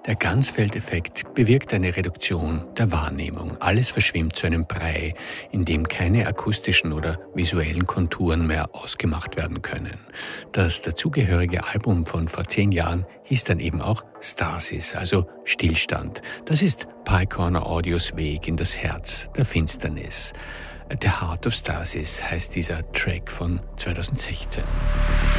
Der Ganzfeldeffekt bewirkt eine Reduktion der Wahrnehmung. Alles verschwimmt zu einem Brei, in dem keine akustischen oder visuellen Konturen mehr ausgemacht werden können. Das dazugehörige Album von vor 10 Jahren hieß dann eben auch Stasis, also Stillstand. Das ist Pye Corner Audios Weg in das Herz der Finsternis. The Heart of Stasis heißt dieser Track von 2016.